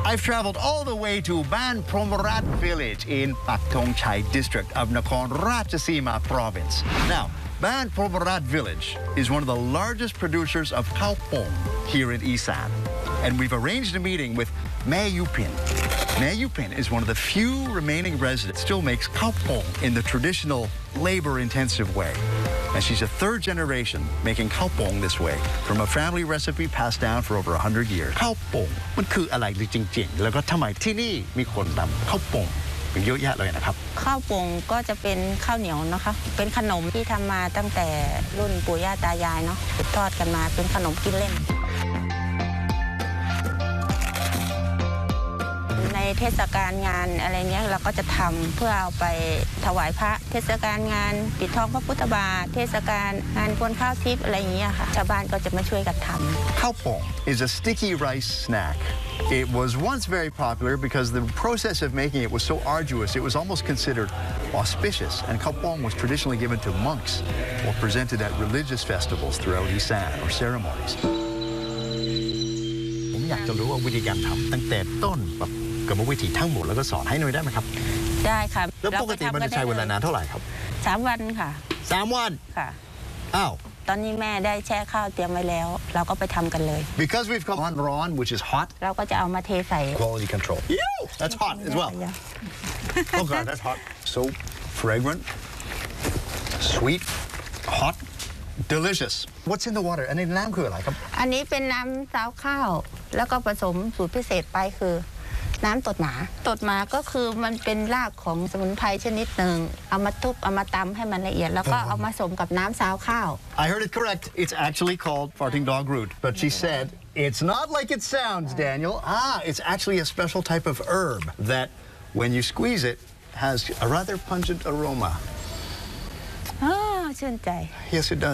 I've traveled all the way to Ban Promrat village in Pak Thong Chai district of Nakhon Ratchasima province. Now, Ban Promrat village is one of the largest producers of khao pong here in Isan. And we've arranged a meeting with Mae Yupin. Mae Yupin is one of the few remaining residents still makes khao pong in the traditional labor-intensive way. And she's a third generation making khao pong this way from a family recipe passed down for over 100 years. ข้าวโป่งมันคืออะไรจริงๆแล้วก็ทำไมที่นี่มีคนทำข้าวโป่งเป็นเยอะแยะเลยนะครับข้าวโป่งก็จะเป็นข้าวเหนียวนะคะเป็นขนมที่ทำมาตั้งแต่รุ่นปู่ย่าตายายเนาะสืบทอดกันมาเป็นขนมกินเล่นในเทศกาลงานอะไรเนี้ยเราก็จะทำเพื่อเอาไปถวายพระเทศกาลงานปิดทองพระพุทธบาทเทศกาลงานกวนข้าวทิพย์อะไรอย่างเงี้ยค่ะชาวบ้านก็จะมาช่วยกันทำ Khao pong is a sticky rice snack. It was once very popular because the process of making it was so arduous, it was almost considered auspicious, and khao pong was traditionally given to monks or presented at religious festivals throughout Isan or ceremonies. ผมอยากจะรู้ว่าวิธีการทำตั้งแต่ต้นแบบกรรมวิธีทั้งหมดแล้วก็สอนให้หน่อยได้ไหมครับได้ค่ะแล้วปกติมันจะใช้เวลานานเท่าไหร่ครับ 3 วันค่ะ 3 วันค่ะอ้าวตอนนี้แม่ได้แช่ข้าวเตรียมไว้แล้วเราก็ไปทำกันเลย Because we've come on Ron, which is hot. เราก็จะเอามาเทใส่ Quality control. That's hot as well. Oh God, that's hot. So fragrant, sweet, hot, delicious. What's in the water? อันนี้น้ำคืออะไรครับอันนี้เป็นน้ำซาวข้าวแล้วก็ผสมสูตรพิเศษไปคือน้ำตดหมาก็คือมันเป็นรากของสมุนไพรชนิดหนึ่งเอามาทุบเอามาตำให้มันละเอียดแล้วก็เอามาผสมกับน้ำซาวข้าว I heard it correct. It's actually called farting dog root, but she said it's not like it sounds, Daniel. It's actually a special type of herb that when you squeeze it has a rather pungent aroma. ชื่นใจ Yes, it does.